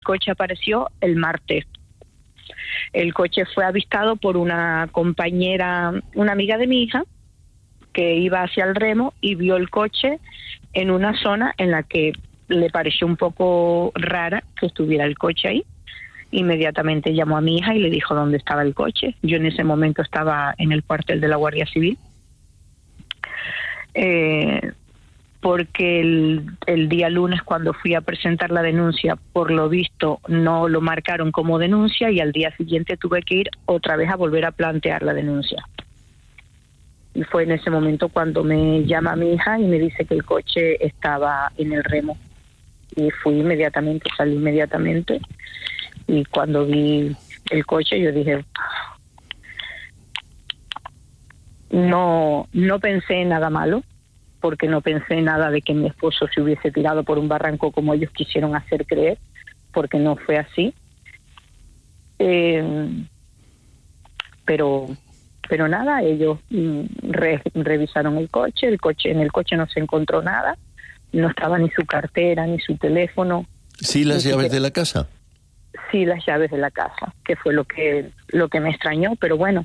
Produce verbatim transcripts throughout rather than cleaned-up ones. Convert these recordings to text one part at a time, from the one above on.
coche apareció el martes. El coche fue avistado por una compañera, una amiga de mi hija, que iba hacia el remo y vio el coche en una zona en la que le pareció un poco rara que estuviera el coche ahí. Inmediatamente llamó a mi hija y le dijo dónde estaba el coche. Yo en ese momento estaba en el cuartel de la Guardia Civil, eh, porque el, el día lunes, cuando fui a presentar la denuncia, por lo visto no lo marcaron como denuncia, y al día siguiente tuve que ir otra vez a volver a plantear la denuncia. Y fue en ese momento cuando me llama mi hija y me dice que el coche estaba en el remo. Y fui inmediatamente, salí inmediatamente, y cuando vi el coche yo dije, no, no pensé en nada malo, porque no pensé en nada de que mi esposo se hubiese tirado por un barranco como ellos quisieron hacer creer, porque no fue así. Eh, pero pero nada, ellos re, revisaron el coche, el coche en el coche no se encontró nada, no estaba ni su cartera, ni su teléfono. ¿Sí las llaves siquiera, de la casa? Sí, las llaves de la casa, que fue lo que lo que me extrañó, pero bueno.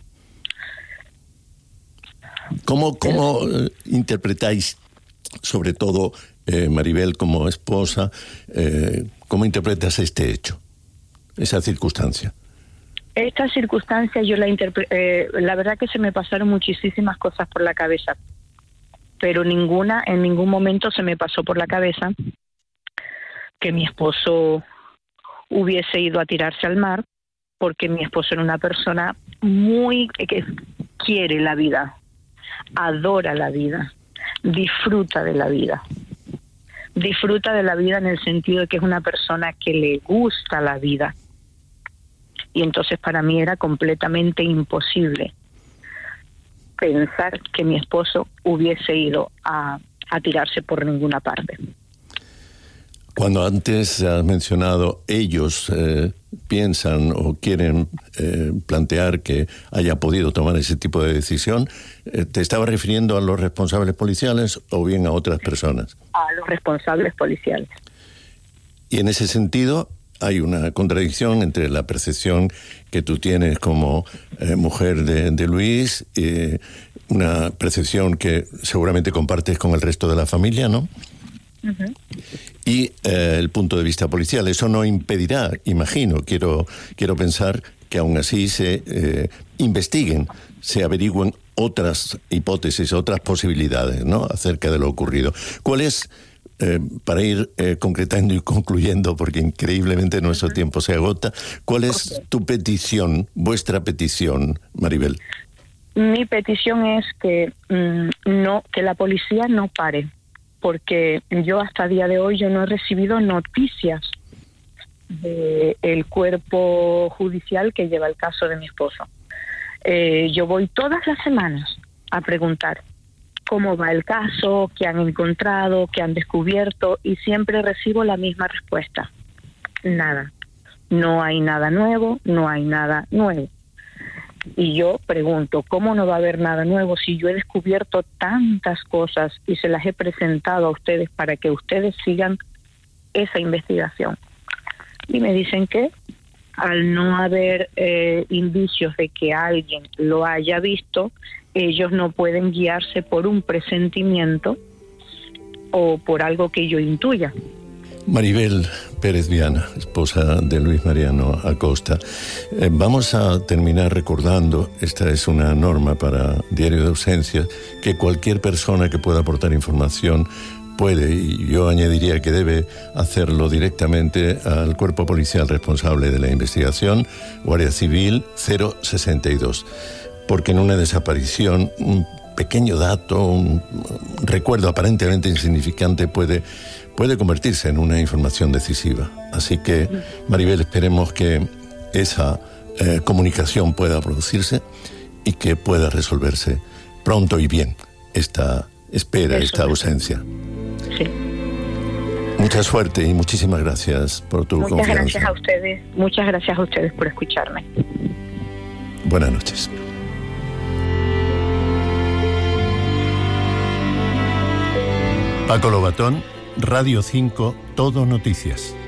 ¿Cómo, cómo eh, interpretáis, sobre todo eh, Maribel como esposa, eh, cómo interpretas este hecho, esa circunstancia? Esta circunstancia yo la interpre- eh, la verdad que se me pasaron muchísimas cosas por la cabeza, pero ninguna, en ningún momento se me pasó por la cabeza que mi esposo hubiese ido a tirarse al mar, porque mi esposo era una persona muy que quiere la vida, adora la vida, disfruta de la vida. Disfruta de la vida en el sentido de que es una persona que le gusta la vida. Y entonces para mí era completamente imposible pensar que mi esposo hubiese ido a, a tirarse por ninguna parte. Cuando antes has mencionado ellos eh, piensan o quieren eh, plantear que haya podido tomar ese tipo de decisión, eh, ¿te estabas refiriendo a los responsables policiales o bien a otras personas? A los responsables policiales. Y en ese sentido hay una contradicción entre la percepción que tú tienes como eh, mujer de, de Luis, eh, una percepción que seguramente compartes con el resto de la familia, ¿no? Uh-huh. Y eh, el punto de vista policial. Eso no impedirá, imagino, quiero, quiero pensar que aún así se eh, investiguen, se averigüen otras hipótesis, otras posibilidades, ¿no?, acerca de lo ocurrido. ¿Cuál es, eh, para ir eh, concretando y concluyendo, porque increíblemente nuestro uh-huh. tiempo se agota, cuál es okay. tu petición, vuestra petición, Maribel? Mi petición es que mmm, no, que la policía no pare, porque yo hasta el día de hoy yo no he recibido noticias del cuerpo judicial que lleva el caso de mi esposo. Eh, yo voy todas las semanas a preguntar cómo va el caso, qué han encontrado, qué han descubierto, y siempre recibo la misma respuesta: nada, no hay nada nuevo, no hay nada nuevo. Y yo pregunto, ¿cómo no va a haber nada nuevo si yo he descubierto tantas cosas y se las he presentado a ustedes para que ustedes sigan esa investigación? Y me dicen que al no haber eh, indicios de que alguien lo haya visto, ellos no pueden guiarse por un presentimiento o por algo que yo intuya. Maribel Pérez Viana, esposa de Luis Mariano Acosta. Eh, vamos a terminar recordando, esta es una norma para Diario de Ausencias, que cualquier persona que pueda aportar información puede, y yo añadiría que debe hacerlo directamente al cuerpo policial responsable de la investigación, Guardia Civil cero sesenta y dos, porque en una desaparición un pequeño dato, un recuerdo aparentemente insignificante puede puede convertirse en una información decisiva. Así que, Maribel, esperemos que esa eh, comunicación pueda producirse y que pueda resolverse pronto y bien esta espera, Eso. esta ausencia. Sí. Mucha suerte y muchísimas gracias por tu muchas confianza. Muchas gracias a ustedes, muchas gracias a ustedes por escucharme. Buenas noches. Paco Lobatón, Radio cinco, Todo Noticias.